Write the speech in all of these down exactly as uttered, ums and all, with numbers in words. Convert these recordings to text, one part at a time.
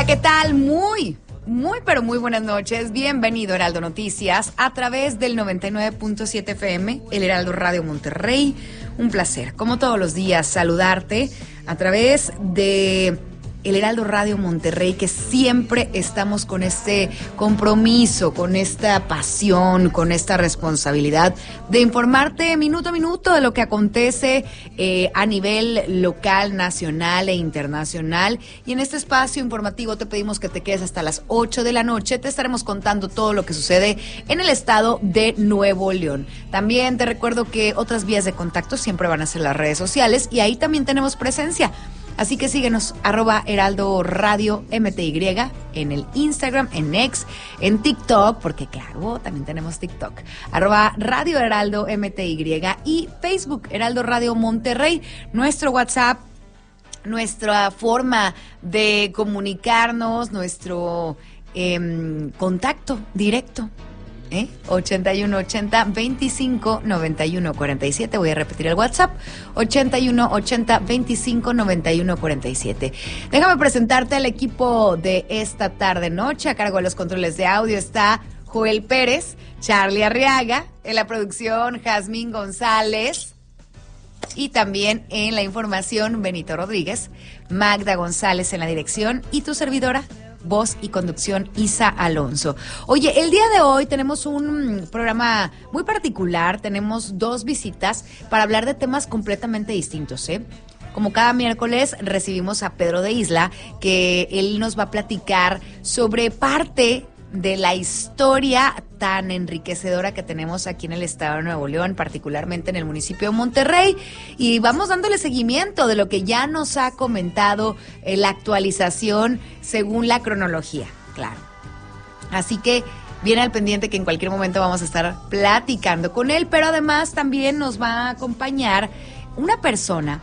Hola, ¿qué tal? Muy, muy, pero muy buenas noches. Bienvenido a Heraldo Noticias a través del noventa y nueve punto siete F M, el Heraldo Radio Monterrey. Un placer, como todos los días, saludarte a través de el Heraldo Radio Monterrey, que siempre estamos con este compromiso, con esta pasión, con esta responsabilidad de informarte minuto a minuto de lo que acontece eh, a nivel local, nacional e internacional. Y en este espacio informativo te pedimos que te quedes hasta las ocho de la noche. Te estaremos contando todo lo que sucede en el estado de Nuevo León. También te recuerdo que otras vías de contacto siempre van a ser las redes sociales, y ahí también tenemos presencia. Así que síguenos, arroba Heraldo Radio M T Y, en el Instagram, en X, en TikTok, porque claro, también tenemos TikTok, arroba Radio Heraldo M T Y, y Facebook, Heraldo Radio Monterrey, nuestro WhatsApp, nuestra forma de comunicarnos, nuestro eh, contacto directo. ¿Eh? ochenta y uno ochenta veinticinco noventa y uno cuarenta y siete. Voy a repetir el WhatsApp: ochenta y uno ochenta veinticinco noventa y uno cuarenta y siete. Déjame presentarte al equipo de esta tarde noche. A cargo de los controles de audio está Joel Pérez, Charlie Arriaga, en la producción Jazmín González, y también en la información Benito Rodríguez, Magda González en la dirección, y tu servidora, voz y conducción, Isa Alonso. Oye, el día de hoy tenemos un programa muy particular. Tenemos dos visitas para hablar de temas completamente distintos, ¿eh? Como cada miércoles recibimos a Pedro de Isla, que él nos va a platicar sobre parte de la historia tan enriquecedora que tenemos aquí en el estado de Nuevo León, particularmente en el municipio de Monterrey, y vamos dándole seguimiento de lo que ya nos ha comentado, eh, la actualización según la cronología, claro. Así que viene al pendiente, que en cualquier momento vamos a estar platicando con él, pero además también nos va a acompañar una persona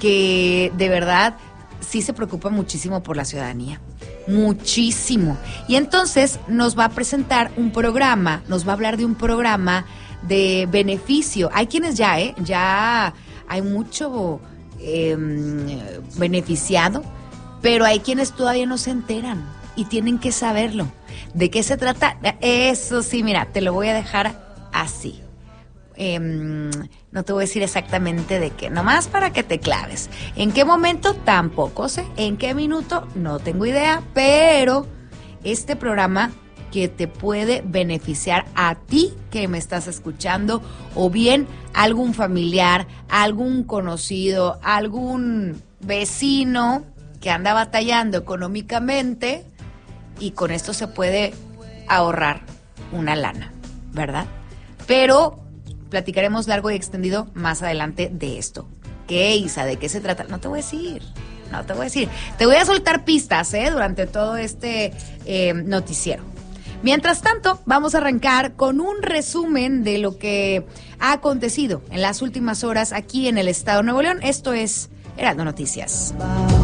que de verdad sí se preocupa muchísimo por la ciudadanía. Muchísimo. Y entonces nos va a presentar un programa, nos va a hablar de un programa de beneficio. Hay quienes ya, ¿eh? Ya hay mucho eh, beneficiado, pero hay quienes todavía no se enteran y tienen que saberlo. ¿De qué se trata? Eso sí, mira, te lo voy a dejar así. Eh, no te voy a decir exactamente de qué, nomás para que te claves. ¿En qué momento? Tampoco sé. ¿En qué minuto? No tengo idea, pero este programa que te puede beneficiar a ti que me estás escuchando, o bien algún familiar, algún conocido, algún vecino que anda batallando económicamente, y con esto se puede ahorrar una lana, ¿verdad? Pero platicaremos largo y extendido más adelante de esto. ¿Qué, Isa? ¿De qué se trata? No te voy a decir, no te voy a decir. Te voy a soltar pistas, ¿eh? Durante todo este eh, noticiero. Mientras tanto, vamos a arrancar con un resumen de lo que ha acontecido en las últimas horas aquí en el estado de Nuevo León. Esto es Heraldo Noticias.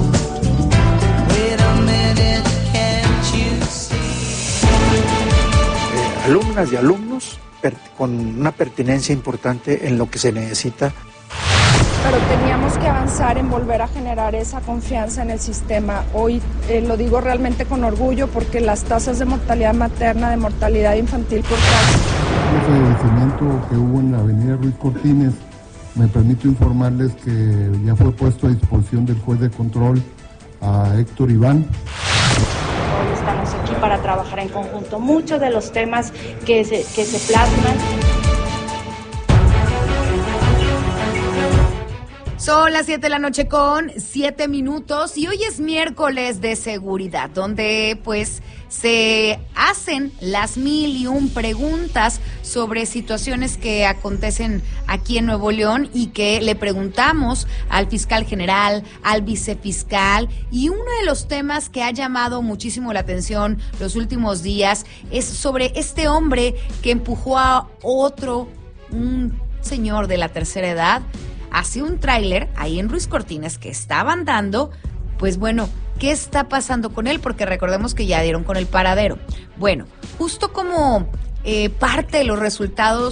Eh, alumnas y alumnos con una pertinencia importante en lo que se necesita. Pero teníamos que avanzar en volver a generar esa confianza en el sistema. Hoy eh, lo digo realmente con orgullo, porque las tasas de mortalidad materna, de mortalidad infantil por caso. El fallecimiento que hubo en la avenida Ruiz Cortines, me permito informarles que ya fue puesto a disposición del juez de control a Héctor Iván. Hoy estamos aquí para trabajar en conjunto muchos de los temas que se, que se plasman. Son las siete de la noche con siete minutos, y hoy es miércoles de seguridad, donde pues se hacen las mil y un preguntas sobre situaciones que acontecen aquí en Nuevo León, y que le preguntamos al fiscal general, al vicefiscal, y uno de los temas que ha llamado muchísimo la atención los últimos días es sobre este hombre que empujó a otro, un señor de la tercera edad, hacia un tráiler ahí en Ruiz Cortines que estaban dando. Pues bueno, ¿qué está pasando con él? Porque recordemos que ya dieron con el paradero. Bueno, justo como eh, parte de los resultados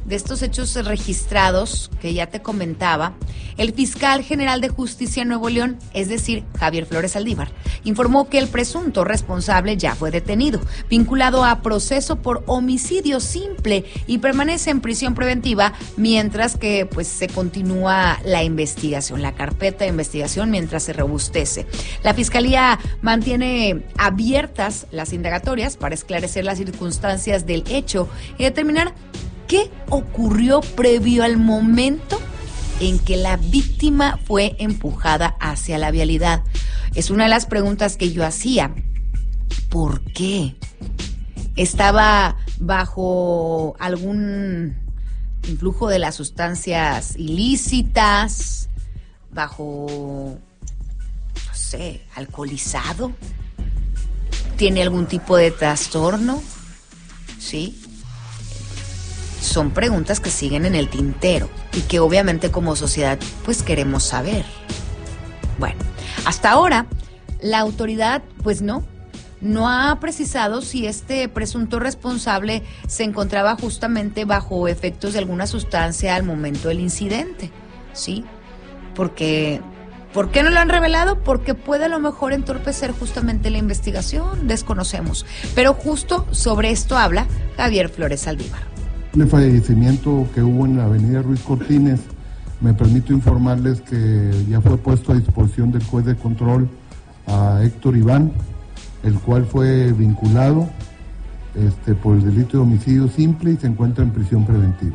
de estos hechos registrados que ya te comentaba, el fiscal general de Justicia en Nuevo León, es decir, Javier Flores Saldívar, informó que el presunto responsable ya fue detenido, vinculado a proceso por homicidio simple y permanece en prisión preventiva mientras que pues se continúa la investigación, la carpeta de investigación mientras se robustece. La Fiscalía mantiene abiertas las indagatorias para esclarecer las circunstancias del hecho y determinar qué ocurrió previo al momento en que la víctima fue empujada hacia la vialidad. Es una de las preguntas que yo hacía. ¿Por qué? ¿Estaba bajo algún influjo de las sustancias ilícitas? ¿Bajo, no sé, alcoholizado? ¿Tiene algún tipo de trastorno? ¿Sí? Son preguntas que siguen en el tintero y que obviamente como sociedad pues queremos saber. Bueno, hasta ahora la autoridad pues no, no ha precisado si este presunto responsable se encontraba justamente bajo efectos de alguna sustancia al momento del incidente, ¿sí? Porque, ¿por qué no lo han revelado? Porque puede a lo mejor entorpecer justamente la investigación, desconocemos. Pero justo sobre esto habla Javier Flores Saldívar. El fallecimiento que hubo en la avenida Ruiz Cortines, me permito informarles que ya fue puesto a disposición del juez de control a Héctor Iván, el cual fue vinculado este, por el delito de homicidio simple y se encuentra en prisión preventiva.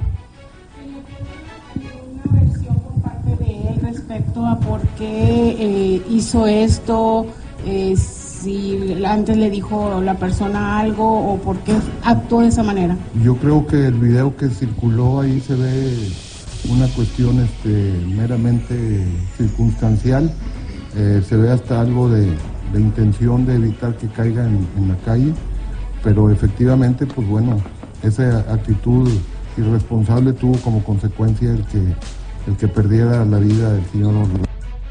Una versión por parte de él respecto a por qué eh, hizo esto, eh, si antes le dijo la persona algo o por qué actuó de esa manera. Yo creo que el video que circuló ahí se ve una cuestión este, meramente circunstancial, eh, se ve hasta algo de, de intención de evitar que caiga en, en la calle, pero efectivamente, pues bueno, esa actitud irresponsable tuvo como consecuencia el que, el que perdiera la vida del señor Orlando.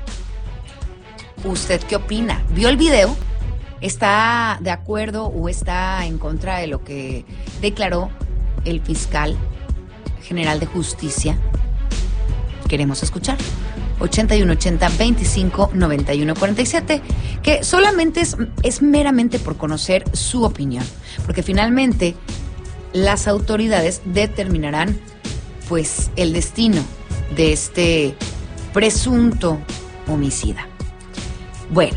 ¿Usted qué opina? ¿Vio el video? ¿Está de acuerdo o está en contra de lo que declaró el fiscal general de justicia? Queremos escuchar. ochenta y uno ochenta, veinticinco, noventa y uno cuarenta y siete, que solamente es, es meramente por conocer su opinión, porque finalmente las autoridades determinarán pues el destino de este presunto homicida. Bueno,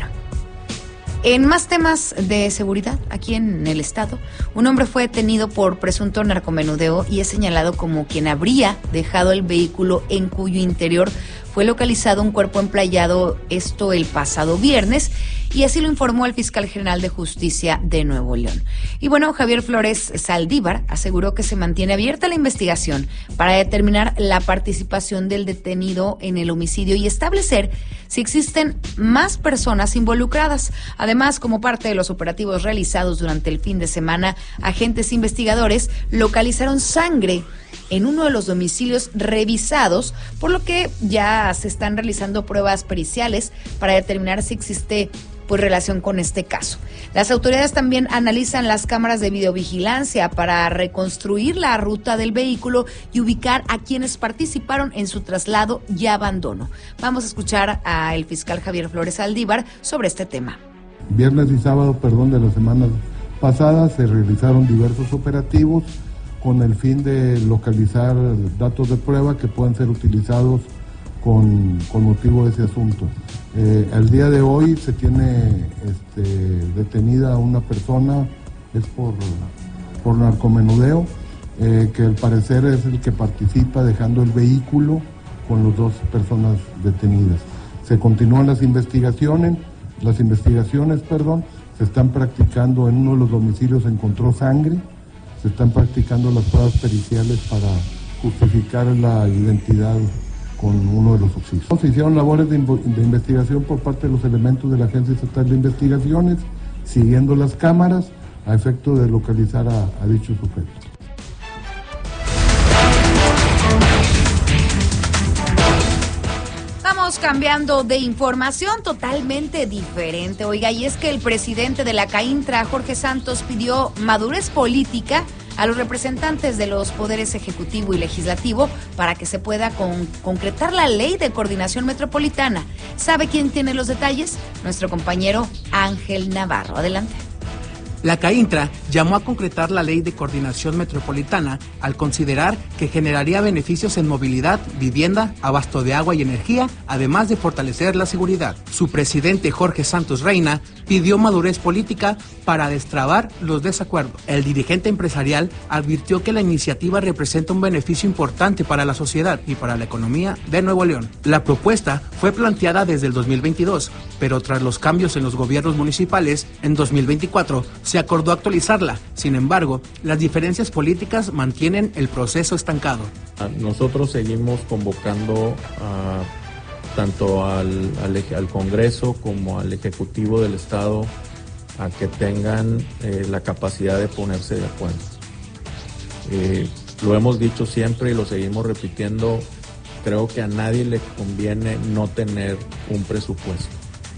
en más temas de seguridad, aquí en el estado, un hombre fue detenido por presunto narcomenudeo y es señalado como quien habría dejado el vehículo en cuyo interior fue localizado un cuerpo emplayado, esto el pasado viernes, y así lo informó el fiscal general de justicia de Nuevo León. Y bueno, Javier Flores Saldívar aseguró que se mantiene abierta la investigación para determinar la participación del detenido en el homicidio y establecer si existen más personas involucradas. Además, como parte de los operativos realizados durante el fin de semana, agentes investigadores localizaron sangre en uno de los domicilios revisados, por lo que ya se están realizando pruebas periciales para determinar si existe pues relación con este caso. Las autoridades también analizan las cámaras de videovigilancia para reconstruir la ruta del vehículo y ubicar a quienes participaron en su traslado y abandono. Vamos a escuchar al fiscal Javier Flores Saldívar sobre este tema. Viernes y sábado, perdón, de las semanas pasadas se realizaron diversos operativos con el fin de localizar datos de prueba que puedan ser utilizados con, con motivo de ese asunto. Eh, al día de hoy se tiene este, detenida una persona, es por, por narcomenudeo, eh, que al parecer es el que participa dejando el vehículo con las dos personas detenidas. Se continúan las investigaciones, las investigaciones, perdón, se están practicando. En uno de los domicilios se encontró sangre, se están practicando las pruebas periciales para justificar la identidad con uno de los sucesos. Se hicieron labores de, de investigación por parte de los elementos de la Agencia Estatal de Investigaciones, siguiendo las cámaras a efecto de localizar a, a dichos sujetos. Vamos cambiando de información totalmente diferente. Oiga, y es que el presidente de la CAINTRA, Jorge Santos, pidió madurez política a los representantes de los poderes ejecutivo y legislativo para que se pueda con, concretar la ley de coordinación metropolitana. ¿Sabe quién tiene los detalles? Nuestro compañero Ángel Navarro. Adelante. La CAINTRA llamó a concretar la Ley de Coordinación Metropolitana al considerar que generaría beneficios en movilidad, vivienda, abasto de agua y energía, además de fortalecer la seguridad. Su presidente Jorge Santos Reina pidió madurez política para destrabar los desacuerdos. El dirigente empresarial advirtió que la iniciativa representa un beneficio importante para la sociedad y para la economía de Nuevo León. La propuesta fue planteada desde el dos mil veintidós, pero tras los cambios en los gobiernos municipales, en dos mil veinticuatro se acordó actualizarla. Sin embargo, las diferencias políticas mantienen el proceso estancado. Nosotros seguimos convocando a, tanto al, al, al Congreso como al Ejecutivo del Estado a que tengan eh, la capacidad de ponerse de acuerdo. Eh, lo hemos dicho siempre y lo seguimos repitiendo, creo que a nadie le conviene no tener un presupuesto.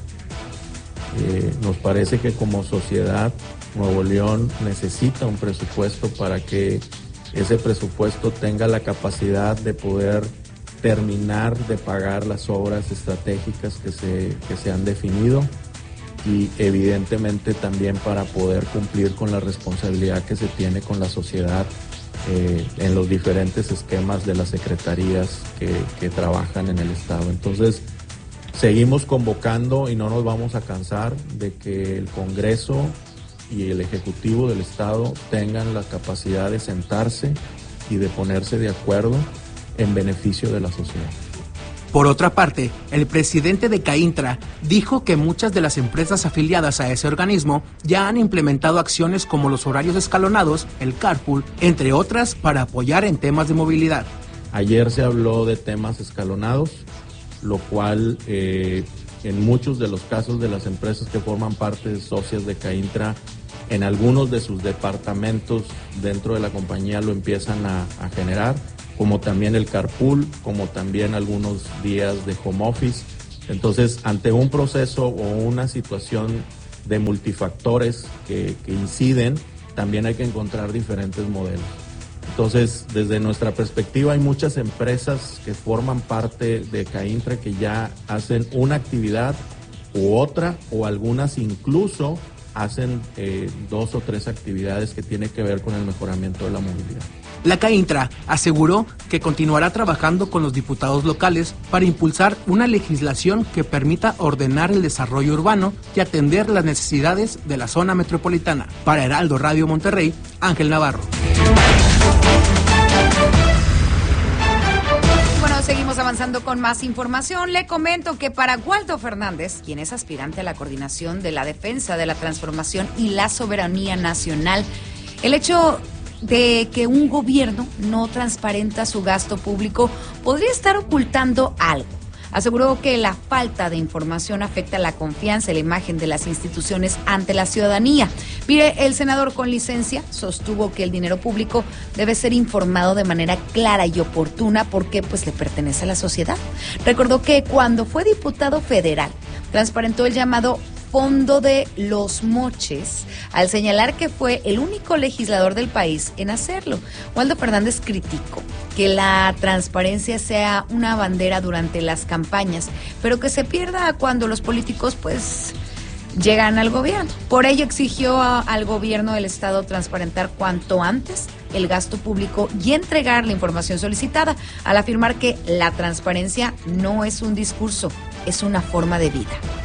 Eh, nos parece que como sociedad Nuevo León necesita un presupuesto para que ese presupuesto tenga la capacidad de poder terminar de pagar las obras estratégicas que se, que se han definido y evidentemente también para poder cumplir con la responsabilidad que se tiene con la sociedad eh, en los diferentes esquemas de las secretarías que, que trabajan en el Estado. Entonces, seguimos convocando y no nos vamos a cansar de que el Congreso y el Ejecutivo del Estado tengan la capacidad de sentarse y de ponerse de acuerdo en beneficio de la sociedad. Por otra parte, el presidente de CAINTRA dijo que muchas de las empresas afiliadas a ese organismo ya han implementado acciones como los horarios escalonados, el carpool, entre otras, para apoyar en temas de movilidad. Ayer se habló de temas escalonados, lo cual eh, en muchos de los casos de las empresas que forman parte de socias de CAINTRA, en algunos de sus departamentos dentro de la compañía lo empiezan a, a generar, como también el carpool, como también algunos días de home office. Entonces, ante un proceso o una situación de multifactores que, que inciden, también hay que encontrar diferentes modelos. Entonces, desde nuestra perspectiva, hay muchas empresas que forman parte de CAINTRA que ya hacen una actividad u otra, o algunas incluso hacen eh, dos o tres actividades que tienen que ver con el mejoramiento de la movilidad. La CAINTRA aseguró que continuará trabajando con los diputados locales para impulsar una legislación que permita ordenar el desarrollo urbano y atender las necesidades de la zona metropolitana. Para Heraldo Radio Monterrey, Ángel Navarro. Bueno, seguimos avanzando con más información. Le comento que para Waldo Fernández, quien es aspirante a la coordinación de la defensa de la transformación y la soberanía nacional, el hecho de que un gobierno no transparenta su gasto público podría estar ocultando algo. Aseguró que la falta de información afecta la confianza y la imagen de las instituciones ante la ciudadanía. Mire, el senador con licencia sostuvo que el dinero público debe ser informado de manera clara y oportuna porque pues le pertenece a la sociedad. Recordó que cuando fue diputado federal transparentó el llamado Fondo de los Moches, al señalar que fue el único legislador del país en hacerlo. Waldo Fernández criticó que la transparencia sea una bandera durante las campañas, pero que se pierda cuando los políticos pues llegan al gobierno. Por ello exigió a, al gobierno del estado transparentar cuanto antes el gasto público y entregar la información solicitada, al afirmar que la transparencia no es un discurso, es una forma de vida.